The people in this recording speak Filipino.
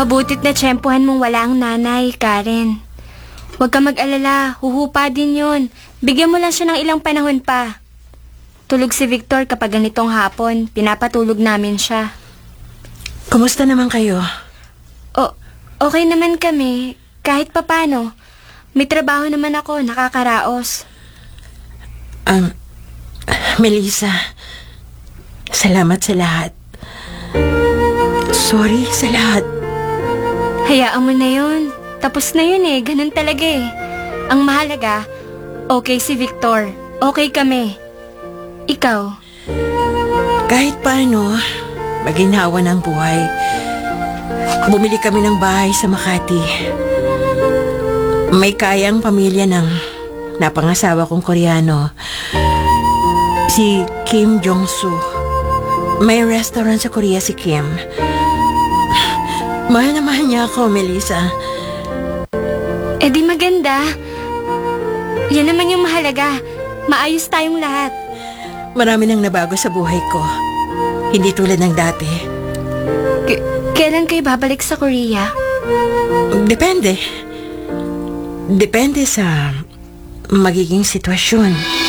Mabutit na tiyempuhan mong wala ang nanay, Karen. Huwag ka mag-alala, huhupa din yun. Bigyan mo lang siya ng ilang panahon pa. Tulog si Victor kapag ganitong hapon, pinapatulog namin siya. Kumusta naman kayo? Okay naman kami, kahit papano. May trabaho naman ako, nakakaraos. Melissa, salamat sa lahat. Sorry sa lahat. Hayaan mo na yun. Tapos na yun ganun talaga Ang mahalaga, okay si Victor. Okay kami. Ikaw? Kahit paano, maginhawa ng buhay. Bumili kami ng bahay sa Makati. May kayang pamilya ng napangasawa kong Koreano, si Kim Jong-soo. May restaurant sa Korea si Kim. Mahal na mahal niya ako, Melissa. Di maganda. Yan naman yung mahalaga. Maayos tayong lahat. Marami nang nabago sa buhay ko. Hindi tulad ng dati. Kailan kayo babalik sa Korea? Depende. Depende sa magiging sitwasyon.